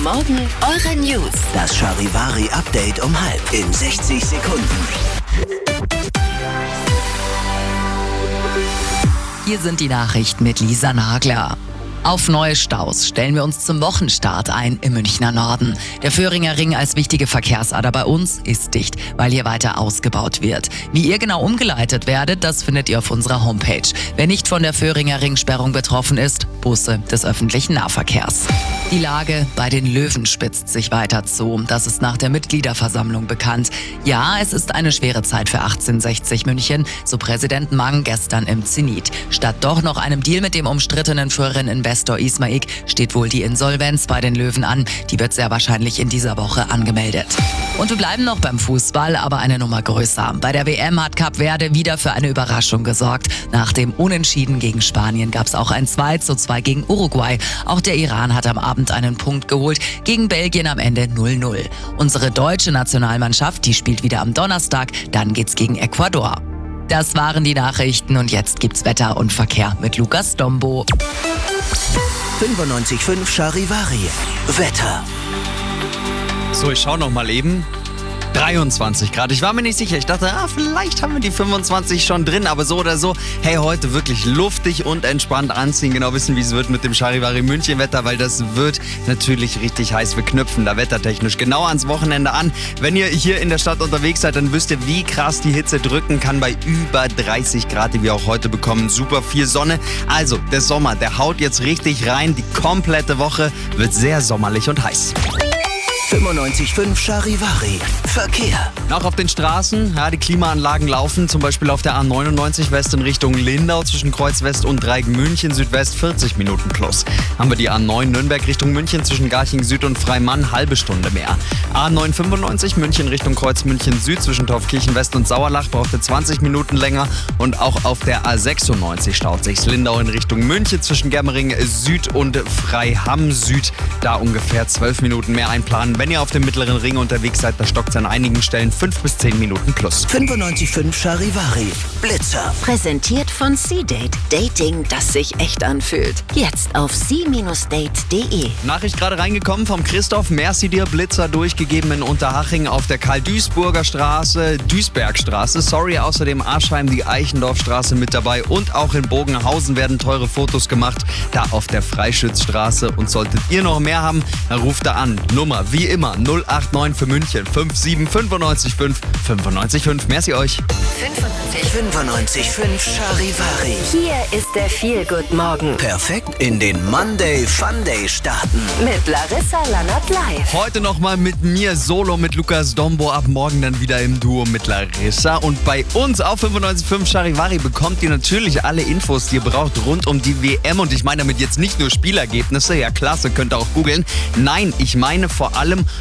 Morgen eure News. Das Charivari-Update um 6:30 in 60 Sekunden. Hier sind die Nachrichten mit Lisa Nagler. Auf neue Staus stellen wir uns zum Wochenstart ein im Münchner Norden. Der Föhringer Ring als wichtige Verkehrsader bei uns ist dicht, weil hier weiter ausgebaut wird. Wie ihr genau umgeleitet werdet, das findet ihr auf unserer Homepage. Wer nicht von der Föhringer Ringsperrung betroffen ist, Busse des öffentlichen Nahverkehrs. Die Lage bei den Löwen spitzt sich weiter zu. Das ist nach der Mitgliederversammlung bekannt. Ja, es ist eine schwere Zeit für 1860 München, so Präsident Mang gestern im Zenit. Statt doch noch einem Deal mit dem umstrittenen früheren Investor Ismail steht wohl die Insolvenz bei den Löwen an. Die wird sehr wahrscheinlich in dieser Woche angemeldet. Und wir bleiben noch beim Fußball, aber eine Nummer größer. Bei der WM hat Kap Verde wieder für eine Überraschung gesorgt. Nach dem Unentschieden gegen Spanien gab es auch ein 2:2 gegen Uruguay. Auch der Iran hat am Abend einen Punkt geholt, gegen Belgien am Ende 0:0. Unsere deutsche Nationalmannschaft, die spielt wieder am Donnerstag, dann geht's gegen Ecuador. Das waren die Nachrichten und jetzt gibt's Wetter und Verkehr mit Lukas Dombo. 95.5 Charivari. Wetter. So, ich schaue noch mal eben. 23 Grad. Ich war mir nicht sicher. Ich dachte, vielleicht haben wir die 25 schon drin, aber so oder so. Hey, heute wirklich luftig und entspannt anziehen. Genau wissen, wie es wird mit dem Charivari München Wetter, weil das wird natürlich richtig heiß. Wir knüpfen da wettertechnisch genau ans Wochenende an. Wenn ihr hier in der Stadt unterwegs seid, dann wisst ihr, wie krass die Hitze drücken kann bei über 30 Grad, die wir auch heute bekommen. Super viel Sonne. Also, der Sommer, der haut jetzt richtig rein. Die komplette Woche wird sehr sommerlich und heiß. 95.5 Charivari. Verkehr. Auch auf den Straßen, ja, die Klimaanlagen laufen, zum Beispiel auf der A99 West in Richtung Lindau zwischen Kreuz West und Dreieck München Südwest 40 Minuten plus. Haben wir die A9 Nürnberg Richtung München zwischen Garching Süd und Freimann halbe Stunde mehr. A995 München Richtung Kreuz München Süd zwischen Taufkirchen West und Sauerlach brauchte 20 Minuten länger und auch auf der A96 staut sich Lindau in Richtung München zwischen Germering Süd und Freiham Süd. Da ungefähr 12 Minuten mehr einplanen. Wenn ihr auf dem mittleren Ring unterwegs seid, da stockt es an einigen Stellen 5 bis 10 Minuten plus. 95.5 Charivari. Blitzer. Präsentiert von C-Date. Dating, das sich echt anfühlt. Jetzt auf c-date.de. Nachricht gerade reingekommen vom Christoph. Merci dir, Blitzer durchgegeben in Unterhaching auf der Karl-Duisburger Straße, Duisbergstraße. Sorry, außerdem Aschheim, die Eichendorfstraße mit dabei und auch in Bogenhausen werden teure Fotos gemacht. Da auf der Freischützstraße. Und solltet ihr noch mehr haben, dann ruft da an. Nummer wie immer 089 für München 57 95 5 95 5. Merci euch. 95.5 Charivari. Hier ist der Feel-Good-Morgen Perfekt in den Monday Fun Day starten. mit Larissa Lannert live. Heute nochmal mit mir solo mit Lukas Dombo. Ab morgen dann wieder im Duo mit Larissa. Und bei uns auf 95.5 Charivari bekommt ihr natürlich alle Infos, die ihr braucht rund um die WM. Und ich meine damit jetzt nicht nur Spielergebnisse. Ja, klasse, könnt ihr auch googeln. Nein, ich meine vor allem